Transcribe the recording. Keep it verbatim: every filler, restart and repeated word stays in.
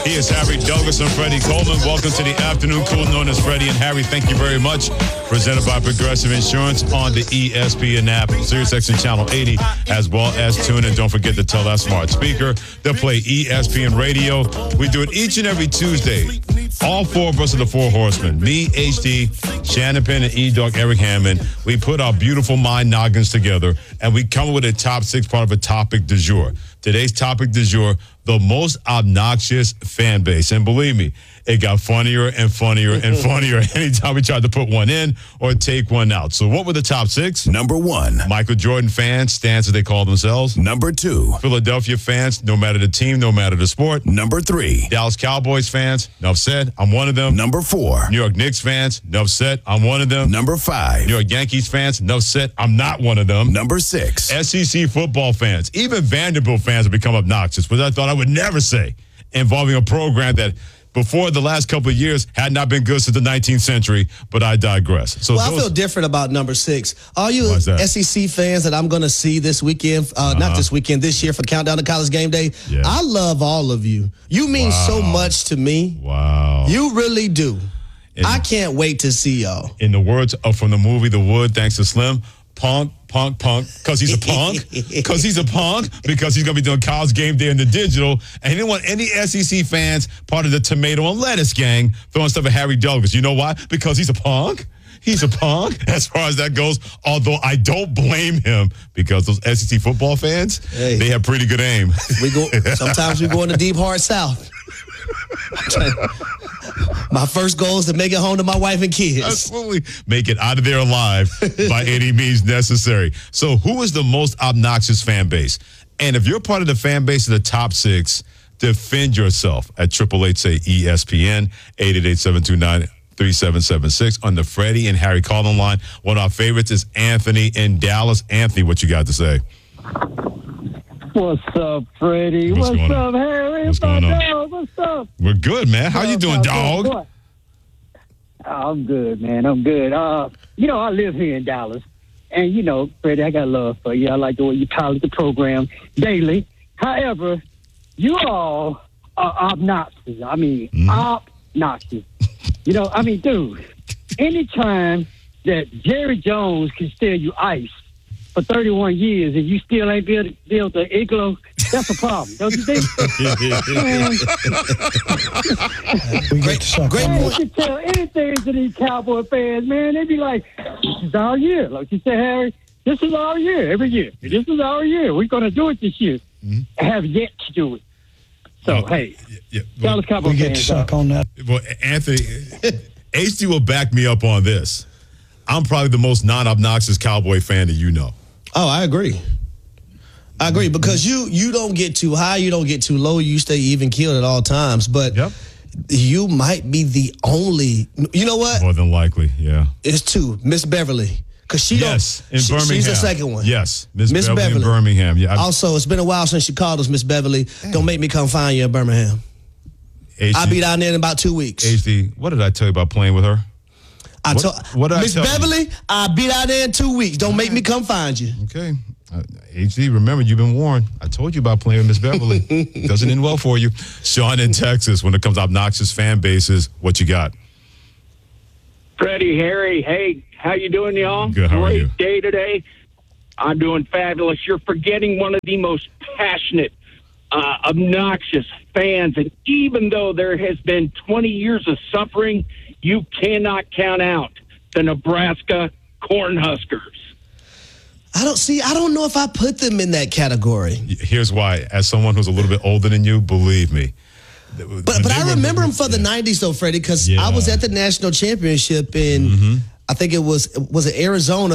He is Harry Douglas and Freddie Coleman. Welcome to the afternoon cool, known as Freddie and Harry. Thank you very much. Presented by Progressive Insurance on the E S P N app, SiriusXM Channel eighty, as well as tune in. Don't forget to tell that smart speaker to play E S P N Radio. We do it each and every Tuesday. All four of us are the Four Horsemen. Me, H D, Shannon Penn, and E-Dog Eric Hammond. We put our beautiful mind noggins together, and we come with a top six part of a topic du jour. Today's topic du jour, the most obnoxious fan base. And believe me, it got funnier and funnier and funnier anytime we tried to put one in or take one out. So what were the top six? Number one. Michael Jordan fans, stans as they call themselves. Number two. Philadelphia fans, no matter the team, no matter the sport. Number three. Dallas Cowboys fans, enough said, I'm one of them. Number four. New York Knicks fans, enough said, I'm one of them. Number five. New York Yankees fans, enough said, I'm not one of them. Number six. S E C football fans, even Vanderbilt fans have become obnoxious, which I thought I would never say, involving a program that before the last couple of years had not been good since the nineteenth century, but I digress. So well, those, I feel different about number six. All you S E C fans that I'm going to see this weekend, uh, uh-huh. not this weekend, this year for Countdown to College Game Day, yeah. I love all of you. You mean wow. so much to me. Wow. You really do. In, I can't wait to see y'all. In the words of from the movie The Wood, thanks to Slim, punk, punk, punk, because he's a punk, because he's a punk, because he's going to be doing College Game Day in the digital, and he didn't want any S E C fans part of the tomato and lettuce gang throwing stuff at Harry Douglas. You know why? Because he's a punk. He's a punk as far as that goes, although I don't blame him because those S E C football fans, hey, they have pretty good aim. We go. Sometimes we go in the deep, hard South. My first goal is to make it home to my wife and kids. Absolutely. Make it out of there alive by any means necessary. So who is the most obnoxious fan base? And if you're part of the fan base of the top six, defend yourself at triple eight say E S P N, eight eight eight, seven two nine, three seven seven six on the Freddie and Harry calling line. One of our favorites is Anthony in Dallas. Anthony, what you got to say? What's up, Freddie? What's, What's up, on? Harry? What's going on? Dog? What's up? We're good, man. How you doing, dog? Oh, I'm good, man. I'm good. Uh, you know, I live here in Dallas. And, you know, Freddie, I got love for you. I like the way you pilot the program daily. However, you all are obnoxious. I mean, mm. obnoxious. You know, I mean, dude, anytime that Jerry Jones can steal you ice for thirty-one years and you still ain't built, built the igloo, that's a problem, don't you think? great great man, you can tell anything to these Cowboy fans, man. They be like, this is our year. Like you said, Harry, this is our year every year. This is our year. We're going to do it this year. Mm-hmm. I have yet to do it. So, well, hey, yeah, yeah. Well, Dallas Cowboy we fans. get stuck on that. Well, Anthony, H D will back me up on this. I'm probably the most non-obnoxious Cowboy fan that you know. Oh, I agree. I agree because you you don't get too high, you don't get too low, you stay even keeled at all times. But yep. you might be the only. You know what? More than likely, yeah. It's two, Miss Beverly, because she yes don't. in she, Birmingham. She's the second one. Yes, Miss Beverly, Beverly in Birmingham. Yeah. I've, also, it's been a while since she called us Miss Beverly. Dang. Don't make me come find you in Birmingham. H D, I'll be down there in about two weeks. H D, what did I tell you about playing with her? I what, told what did Miss Beverly, you? I'll be out there in two weeks. Don't make me come find you. Okay. Uh, H D, remember, you've been warned. I told you about playing with Miss Beverly. Doesn't end well for you. Sean in Texas, when it comes to obnoxious fan bases, what you got? Freddie, Harry, hey, how you doing, y'all? Good, how Great are you? day today. I'm doing fabulous. You're forgetting one of the most passionate, uh, obnoxious fans, and even though there has been twenty years of suffering, you cannot count out the Nebraska Cornhuskers. I don't see. I don't know if I put them in that category. Here's why. As someone who's a little bit older than you, believe me. But but I remember them for the nineties though, Freddie, because yeah. I was at the national championship in, mm-hmm. I think it was was it Arizona.